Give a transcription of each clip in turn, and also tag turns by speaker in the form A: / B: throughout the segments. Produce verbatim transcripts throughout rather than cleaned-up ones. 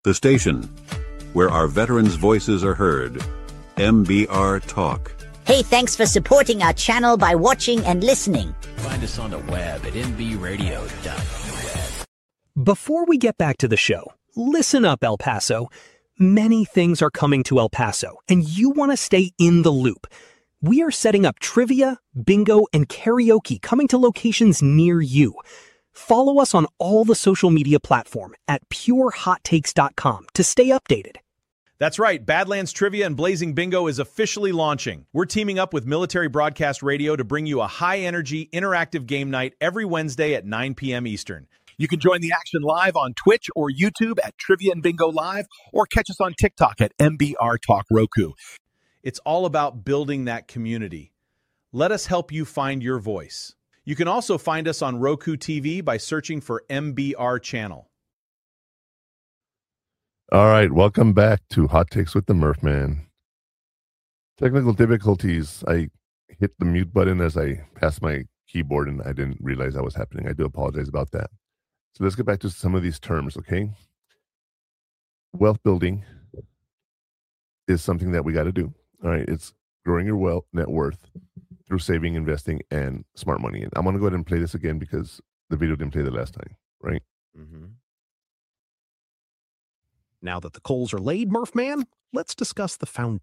A: The station where our veterans' voices are heard. M B R Talk.
B: Hey, thanks for supporting our channel by watching and listening.
C: Find us on the web at m b radio dot net.
D: Before we get back to the show, listen up, El Paso. Many things are coming to El Paso, and you want to stay in the loop. We are setting up trivia, bingo, and karaoke coming to locations near you. Follow us on all the social media platform at pure hot takes dot com to stay updated.
E: That's right. Badlands Trivia and Blazing Bingo is officially launching. We're teaming up with Military Broadcast Radio to bring you a high-energy, interactive game night every Wednesday at nine p.m. Eastern.
F: You can join the action live on Twitch or YouTube at Trivia and Bingo Live, or catch us on TikTok at M B R Talk Roku.
E: It's all about building that community. Let us help you find your voice. You can also find us on Roku T V by searching for M B R Channel.
G: All right, welcome back to Hot Takes with the Murph Man. Technical difficulties. I hit the mute button as I passed my keyboard, and I didn't realize that was happening. I do apologize about that. So let's get back to some of these terms, okay? Wealth building is something that we got to do. All right, it's growing your wealth net worth through saving, investing, and smart money. And I'm going to go ahead and play this again because the video didn't play the last time, right?
H: Mm-hmm.
D: Now that the coals are laid, Murph Man, let's discuss the found.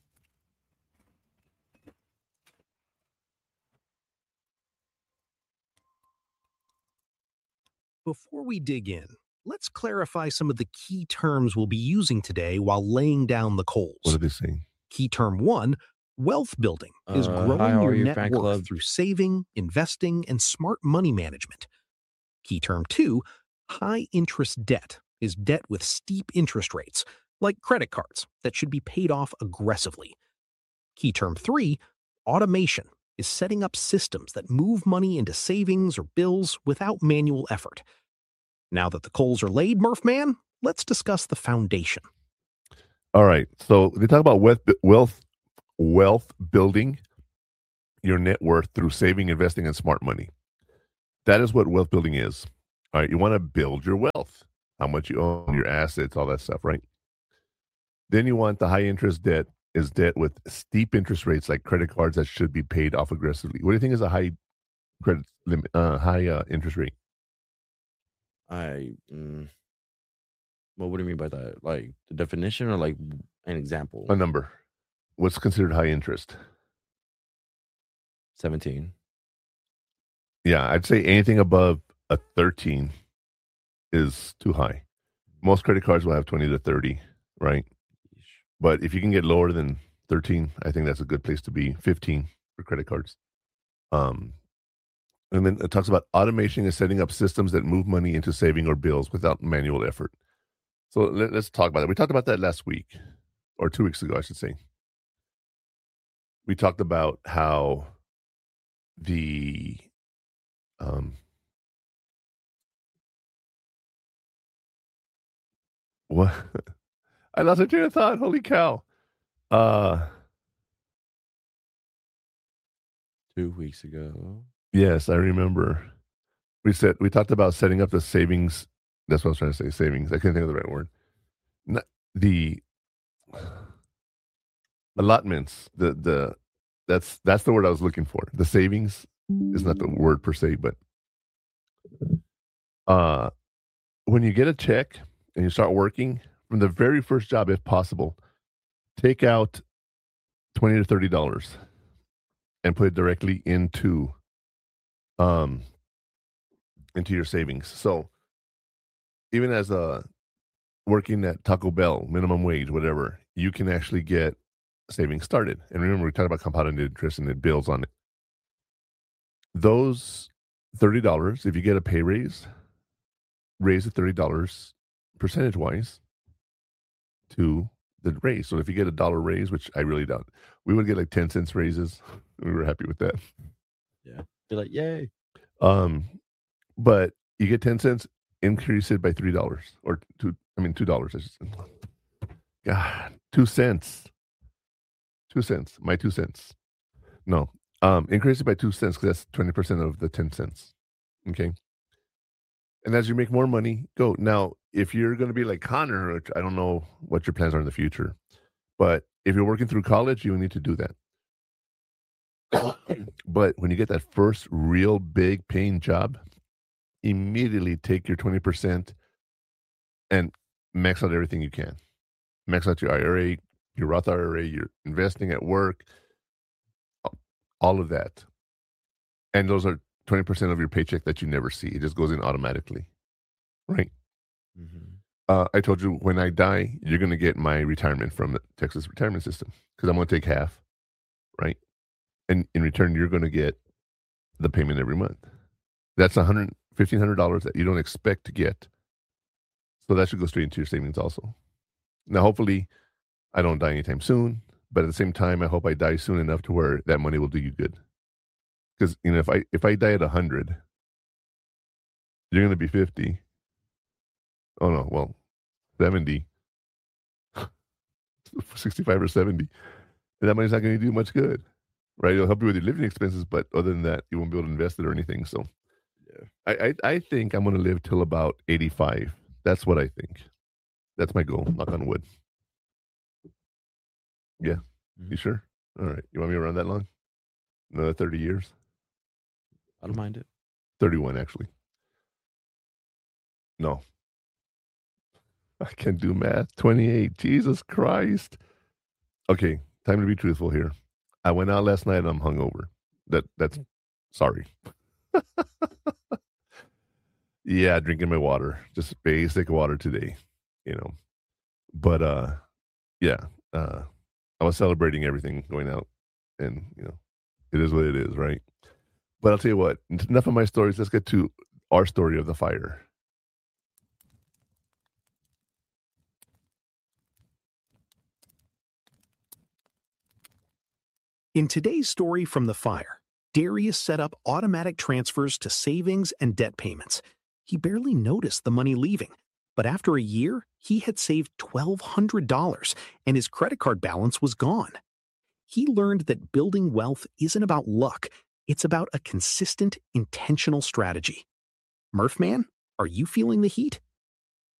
D: Before we dig in, let's clarify some of the key terms we'll be using today while laying down the coals.
G: What are they saying?
D: Key term one, wealth building, is
H: Uh,
D: growing
H: hi, how
D: your
H: are you,
D: net
H: fan
D: worth
H: club?
D: through saving, investing, and smart money management. Key term two, high interest debt, is debt with steep interest rates, like credit cards, that should be paid off aggressively. Key term three, automation, is setting up systems that move money into savings or bills without manual effort. Now that the coals are laid, Murph Man, let's discuss the foundation.
G: All right, so they talk about wealth, wealth, wealth building your net worth through saving, investing, and smart money. That is what wealth building is. All right, you want to build your wealth, how much you own, your assets, all that stuff, right? Then you want the high interest debt is debt with steep interest rates like credit cards that should be paid off aggressively. What do you think is a high credit limit, uh, high uh, interest rate?
H: I. Mm, well, what do you mean by that? Like the definition, or like an example?
G: A number. What's considered high interest?
H: Seventeen.
G: Yeah, I'd say anything above a thirteen is too high. Most credit cards will have twenty to thirty, right? But if you can get lower than thirteen, I think that's a good place to be. fifteen for credit cards. Um, and then it talks about automation and setting up systems that move money into saving or bills without manual effort. So let, let's talk about that. We talked about that last week, or two weeks ago, I should say. We talked about how the um, what? I lost a train of thought. Holy cow. Uh,
H: Two weeks ago.
G: yes, I remember. We said we talked about setting up the savings. That's what I was trying to say. Savings. I couldn't think of the right word. Not, the allotments. The the that's that's the word I was looking for. The savings is not the word per se, but uh, when you get a check and you start working, from the very first job, if possible, take out twenty to thirty dollars and put it directly into um into your savings. So even as a working at Taco Bell, minimum wage, whatever, you can actually get savings started. And remember, we talked about compounded interest and it builds on it. Those thirty dollars, if you get a pay raise, raise the thirty dollars percentage wise to the raise. So if you get a dollar raise, which I really doubt, we would get like ten cents raises. We were happy with that.
H: Yeah. Be like, yay.
G: Um, but you get ten cents, increase it by three dollars or two. I mean, two dollars. I should say. God, two cents. Two cents. My two cents. No, um, increase it by two cents because that's twenty percent of the ten cents. Okay. And as you make more money, go. Now, if you're going to be like Connor, which I don't know what your plans are in the future, but if you're working through college, you need to do that. But when you get that first real big paying job, immediately take your twenty percent and max out everything you can. Max out your I R A, your Roth I R A, your investing at work, all of that. And those are twenty percent of your paycheck that you never see. It just goes in automatically, right? Mm-hmm. Uh, I told you when I die, you're going to get my retirement from the Texas retirement system because I'm going to take half, right? And in return, you're going to get the payment every month. That's one hundred dollars, fifteen hundred dollars that you don't expect to get. So that should go straight into your savings also. Now, hopefully, I don't die anytime soon. But at the same time, I hope I die soon enough to where that money will do you good. Because, you know, if I if I die at one hundred, you're going to be fifty. Oh, no, well, seventy. sixty-five or seventy. And that money's not going to do much good. Right? It'll help you with your living expenses, but other than that, you won't be able to invest it or anything. So yeah, I, I, I think I'm going to live till about eighty-five. That's what I think. That's my goal. Knock on wood. Yeah. Mm-hmm. You sure? All right. You want me to run that long? Another thirty years?
H: I don't mind it.
G: thirty-one, actually. No. I can't do math. twenty-eight. Jesus Christ. Okay. Time to be truthful here. I went out last night and I'm hungover. That that's sorry. Yeah, drinking my water. Just basic water today, you know. But uh yeah, uh I was celebrating everything going out, and you know, it is what it is, right? But I'll tell you what, enough of my stories. Let's get to our story of the fire.
D: In today's story from the fire, Darius set up automatic transfers to savings and debt payments. He barely noticed the money leaving, but after a year, he had saved twelve hundred dollars and his credit card balance was gone. He learned that building wealth isn't about luck. It's about a consistent, intentional strategy. Murph Man, are you feeling the heat?